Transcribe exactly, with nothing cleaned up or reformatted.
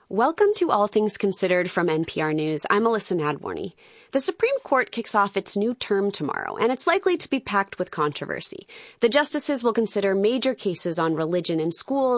Welcome to All Things Considered from N P R News. I'm Melissa Nadworny. The Supreme Court kicks off its new term tomorrow, and it's likely to be packed with controversy. The justices will consider major cases on religion in schools,